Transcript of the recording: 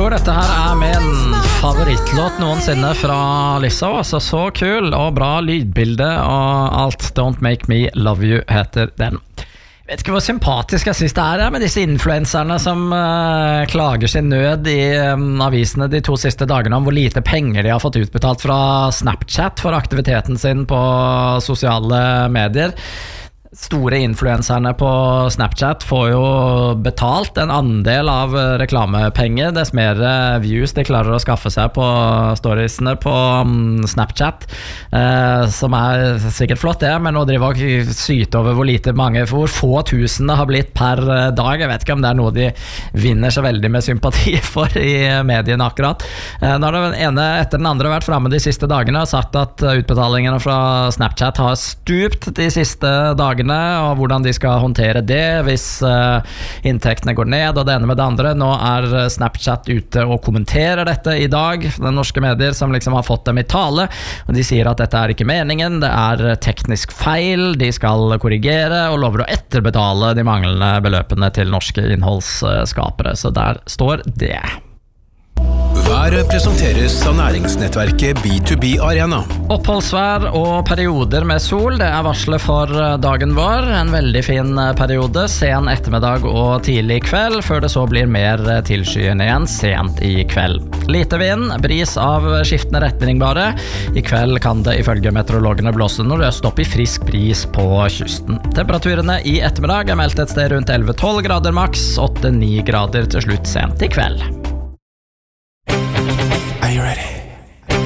tror dette her min favorittlåt noensinne fra Lizzo. Altså så kul og bra lydbilde og alt. Don't Make Me Love You heter den. Jeg vet ikke hvor sympatisk jeg synes det med disse influenserne som klager sin nød i avisene de 2 siste dagene om hvor lite penger de har fått utbetalt fra Snapchat for aktiviteten sin på sosiale medier. Store influenserne på Snapchat får jo betalt en andel av reklamepenger dess mer views de klarer å skaffe seg på storiesene på Snapchat, som sikkert flott det, men å drive og syte over hvor få tusen det har blitt per dag. Jeg vet ikke om det noe de vinner så veldig med sympati for i mediene akkurat. Nå har den ene etter den andre vært fremme de siste dagene og sagt at utbetalingene fra Snapchat har stupt de siste dagene, og hvordan de skal håndtere det hvis inntektene går ned og det ene med det andre. Nå Snapchat ute og kommenterer dette i dag, den norske medier som liksom har fått dem i tale, og de sier at dette ikke meningen, det teknisk feil, de skal korrigere og lover å etterbetale de manglende beløpene til norske innholdsskapere, så der står det. Været presenteres av næringsnettverket B2B Arena. Oppholdsvær og perioder med sol, det varslet for dagen vår. En veldig fin periode, sen ettermiddag og tidlig kveld, før det så blir mer tilskyende igjen sent i kveld. Lite vind, bris av skiftende retning bare. I kveld kan det ifølge meteorologene blåse nordøst opp i frisk bris på kysten. Temperaturene i ettermiddag meldt et sted rundt 11-12 grader maks, 8-9 grader til slutt sent i kveld.